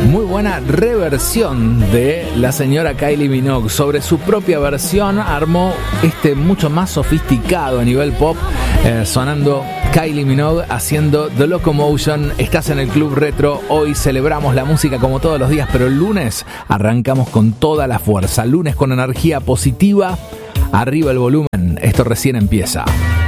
Muy buena reversión de la señora Kylie Minogue. Sobre su propia versión armó mucho más sofisticado a nivel pop, sonando Kylie Minogue haciendo The Locomotion. Estás en el Club Retro. Hoy celebramos la música como todos los días, pero el lunes arrancamos con toda la fuerza. Lunes con energía positiva. Arriba el volumen. Esto recién empieza.